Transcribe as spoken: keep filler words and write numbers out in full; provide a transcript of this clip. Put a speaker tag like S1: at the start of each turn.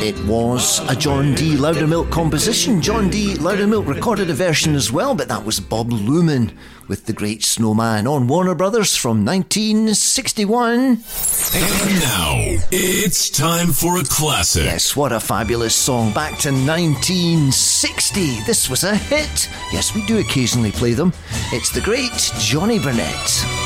S1: It was a John D. Loudermilk composition. John D. Loudermilk recorded a version as well, but that was Bob Luman with The Great Snowman on Warner Brothers from nineteen sixty-one.
S2: And now, it's time for a classic.
S1: Yes, what a fabulous song. Back to nineteen sixty. This was a hit. Yes, we do occasionally play them. It's the great Johnny Burnett.